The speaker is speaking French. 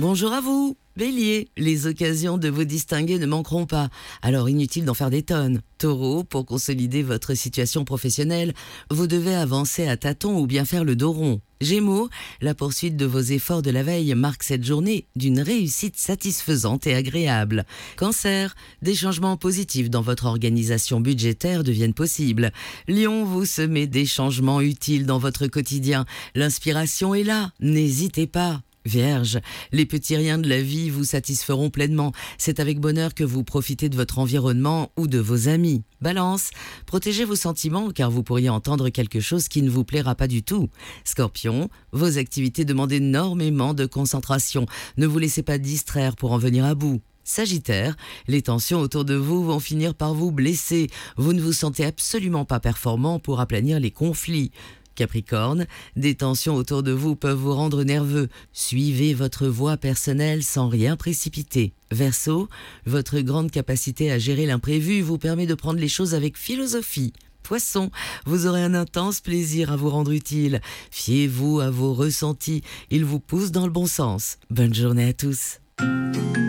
Bonjour à vous, Bélier. Les occasions de vous distinguer ne manqueront pas, alors inutile d'en faire des tonnes. Taureau, pour consolider votre situation professionnelle, vous devez avancer à tâtons ou bien faire le dos rond. Gémeaux, la poursuite de vos efforts de la veille marque cette journée d'une réussite satisfaisante et agréable. Cancer, des changements positifs dans votre organisation budgétaire deviennent possibles. Lion, vous semez des changements utiles dans votre quotidien. L'inspiration est là, n'hésitez pas. Vierge, les petits riens de la vie vous satisferont pleinement. C'est avec bonheur que vous profitez de votre environnement ou de vos amis. Balance, protégez vos sentiments car vous pourriez entendre quelque chose qui ne vous plaira pas du tout. Scorpion, vos activités demandent énormément de concentration. Ne vous laissez pas distraire pour en venir à bout. Sagittaire, les tensions autour de vous vont finir par vous blesser. Vous ne vous sentez absolument pas performant pour aplanir les conflits. Capricorne, des tensions autour de vous peuvent vous rendre nerveux. Suivez votre voie personnelle sans rien précipiter. Verseau, votre grande capacité à gérer l'imprévu vous permet de prendre les choses avec philosophie. Poisson, vous aurez un intense plaisir à vous rendre utile. Fiez-vous à vos ressentis, ils vous poussent dans le bon sens. Bonne journée à tous.